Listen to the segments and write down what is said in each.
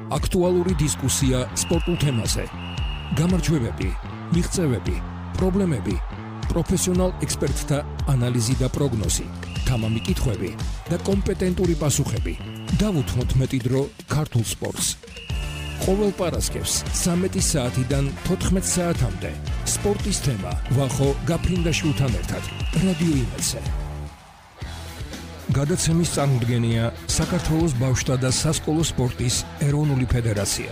აქტუალური დისკუსია სპორტულ თემაზე. გამარჯვებები, მიღწევები, პრობლემები, პროფესიონალ ექსპერტთა ანალიზი და პროგნოზი, თამამი კითხვები და კომპეტენტური პასუხები. დავუთმოთ მეტი დრო ქართულ სპორტს. ყოველ პარასკევს 13 საათიდან 14 საათამდე სპორტის თემა ვახო გაფრინდაშვილთან ერთად რადიო იმედზე. გადაცემის წარმოდგენია საქართველოს ბავშვთა და სასკოლო სპორტის ეროვნული ფედერაცია.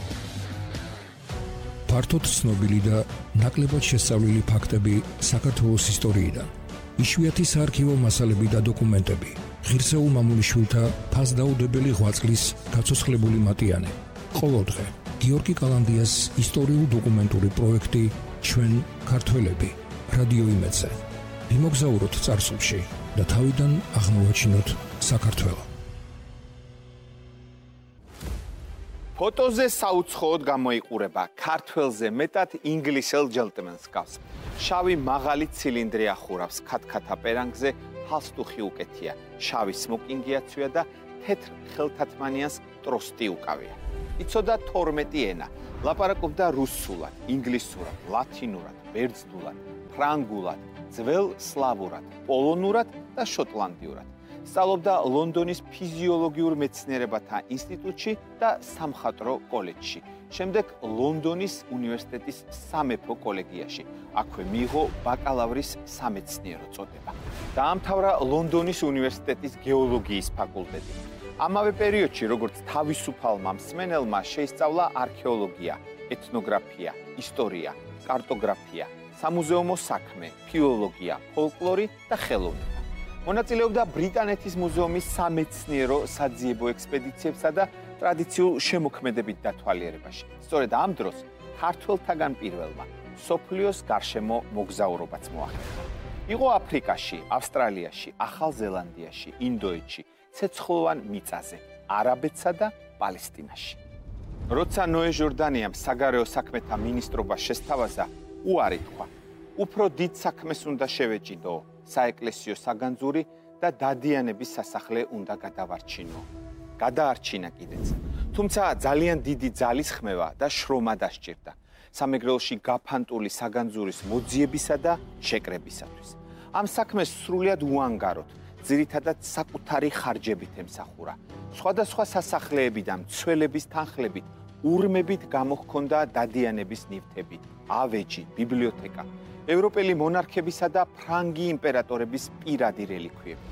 ფართოდ ცნობილი და ნაკლებად შესწავლილი ფაქტები საქართველოს ისტორიიდან, იშვიათი საარქივო მასალები და დოკუმენტები, ღირსეულ მამულიშვილთა ფასდაუდებელი ღვაწლის გაცოცხლებული მატიანე. ყოველდღე გიორგი კალანდიას ისტორიულ-დოკუმენტური პროექტი ჩვენ ქართველები რადიო იმედზე. ვიმოგზაუროთ წარსულში და თავიდან აღმოვაჩინოთ საქართველო. ფოტოზე საუცხოოდ გამოიყურება ქართველზე მეტად ინგლისელ ჯელტმენს გავს. შავი მაღალი ცილინდრი ახურავს ქათქათა პერანგზე, ჰალსტუხი უკეთია, შავი სმოკინგი აცვია და თეთრ ხელთათმანიანს ტროსტი უკავია. იცოდა 12 ენა, ლაპარაკობდა რუსულად, ინგლისურად, ლათინურად, ბერძნულად, ფრანგულად, ძველ სლავურად, პოლონურად და შოტლანდიურად. სწავლობდა ლონდონის ფიზიოლოგიურ მეცნიერებათა ინსტიტუტში და სამხატვრო კოლეჯში. შემდეგ ლონდონის უნივერსიტეტის სამეფო კოლეგიაში. აქვე მიიღო ბაკალავრის სამეცნიერო წოდება. დაამთავრა ლონდონის უნივერსიტეტის გეოლოგიის ფაკულტეტი. ამავე პერიოდში, როგორც თავისუფალმა მსმენელმა, შეისწავლა არქეოლოგია, ეთნოგრაფია, ისტორია, კარტოგრაფია, სამუზეუმო საქმე, ფილოლოგია, ფოლკლორი და ხელოვნება. მონაწილეობდა ბრიტანეთის მუზეუმის სამეცნიერო საძიებო ექსპედიციებსა და ტრადიციულ შემოქმედებით დათვალიერებაში. სწორედ ამ დროს ქართველთაგან პირველმა მსოფლიოს გარშემო მოგზაურობაც მოახერხა. იყო აფრიკაში, ავსტრალიაში, ახალ ზელანდიაში, ინდოეთში, ცეცხლოვან მიწაზე, არაბეთსა და პალესტინაში. როცა ნოე ჟორდანიამ საგარეო საქმეთა მინისტრობა შესთავაზა, უარი თქვა. უფრო დიდ საქმეს უნდა შევეჭიდო, საეკლესიო საგანძური და დადიანების სასახლე უნდა გადავარჩინო. გადაარჩინა კიდეც. თუმცა ძალიან დიდი ძალის ხმევა და შრომა დასჭირდა. სამეგრელოში გაფანტული საგანძურის მოძიებისა და შეკრებისათვის. ამ საქმეს სრულიად უანგაროდ, ძირითადად საკუთარი ხარჯებით ემსახურა. სხვადასხვა სასახლეები და მცველების თანხლებით, ურმებით გამოჰქონდა დადიანების ნივთები, ავეჯი, ბიბლიოთეკა, ევროპელი მონარქებისა და ფრანგი იმპერატორების პირადი რელიქვიები.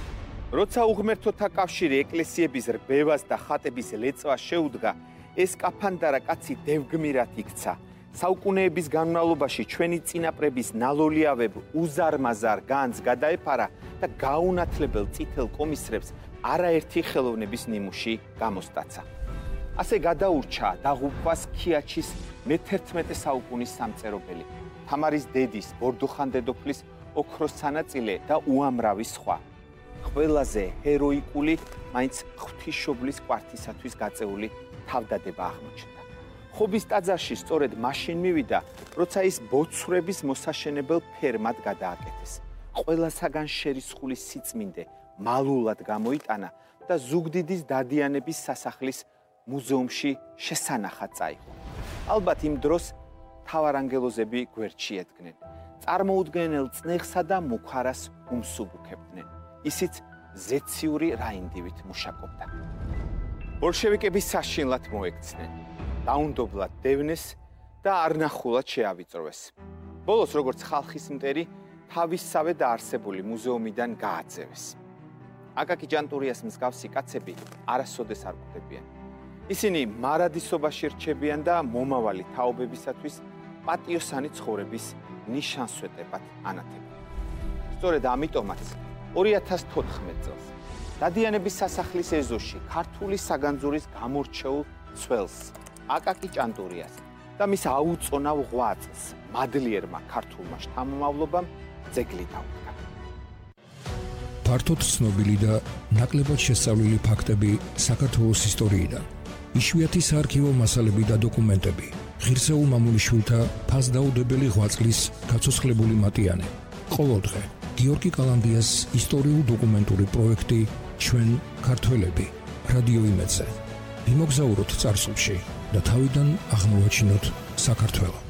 როცა უღმერთოთა კავშირი ეკლესიების რბევას და ხატების ლეწვას შეუდგა, ეს კაფანდარა კაცი დევგმირად იქცა. საუკუნეების განმავლობაში ჩვენი წინაპრების ნალოლიავებ უზარმაზარ განძს გადაეფარა და გაუნათლებელ წითელ კომისრებს არაერთი ხელოვნების ნიმუში გამოსტაცა. ასე გადაურჩა დაღუპვას ქიაჩის მე-11 საუკუნის სამწერობელი, თამარის დედის, ბორდოხან დედოფლის ოქროს სანაწილე და უამრავი სხვა. ყველაზე ჰეროიკული, მაინც ღვთისმშობლის კვართისათვის გაწეული თავდადება აღმოჩნდა. ხობის ტაძარში სწორედ მაშინ მივიდა, როცა ის ბოცვრების მოსაშენებელ ფერმად გადააკეთეს. ყველასაგან შერისხული სიწმინდე მალულად გამოიტანა და ზუგდიდის დადიანების სასახლის მუზეუმში შესანახად წაიღო. ალბათ იმ დროს თავარანგელოზები გვერდში ედგნენ. წარმოუდგენელ წნეხსა და მუქარას უმსუბუქებდნენ. ისიც ზეციური რაინდივით მუშაკობდა. ბოლშევიკები საშინლად მოექცნენ. დაუნდობლად დევნეს და არნახულად შეავიწროვეს. ბოლოს, როგორც ხალხის მტერი, თავისსავე დაარსებული მუზეუმიდან გააძევეს. აკაკი ჭანტურიას მსგავსი კაცები არასოდეს არ გვხვდებიან. ისინი მარადისობაში რჩებიან და მომავალი თაობებისათვის პატიოსანი ცხოვრების ნიშანსვეტებად ანათებენ. სწორედ ამიტომაც 2014 წელს დადიანების სასახლის ეზოში ქართული საგანძურის გამორჩეულ ცველს აკაკი ჭანტურიას და მის აუწონავ ღვაწლს მადლიერმა ქართულმა შთამომავლობამ ძეგლი დაუდგა. ფართოდ ცნობილი და ნაკლებად შესწავლილი ფაქტები საქართველოს ისტორიიდან, იშვიათი საარქივო მასალები და დოკუმენტები, ღირსეულ მამულიშვილთა ფასდაუდებელი ღვაწლის გაცოცხლებული მატიანე. ყოველდღე გიორგი კალანდიას ისტორიულ-დოკუმენტური პროექტი ჩვენ ქართველები რადიო იმედზე. იმოგზაუროთ წარსულში და თავიდან აღმოვაჩინოთ საქართველო.